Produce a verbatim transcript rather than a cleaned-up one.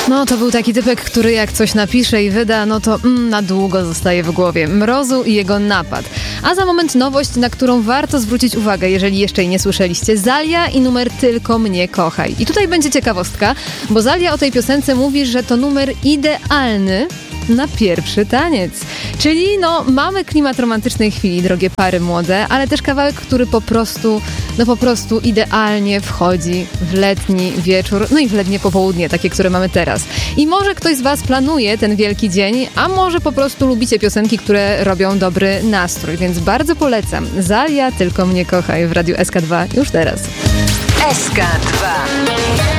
No to był taki typek, który jak coś napisze i wyda, no to mm, na długo zostaje w głowie. Mrozu i jego napad. A za moment nowość, na którą warto zwrócić uwagę, jeżeli jeszcze jej nie słyszeliście. Zalia i numer Tylko mnie kochaj. I tutaj będzie ciekawostka, bo Zalia o tej piosence mówi, że to numer idealny na pierwszy taniec. Czyli no mamy klimat romantycznej chwili, drogie pary młode, ale też kawałek, który po prostu, no po prostu idealnie wchodzi w letni wieczór, no i w letnie popołudnie, takie, które mamy teraz. I może ktoś z was planuje ten wielki dzień, a może po prostu lubicie piosenki, które robią dobry nastrój, więc bardzo polecam. Zalia, Tylko mnie kochaj w Radiu S K dwa już teraz. S K dwa.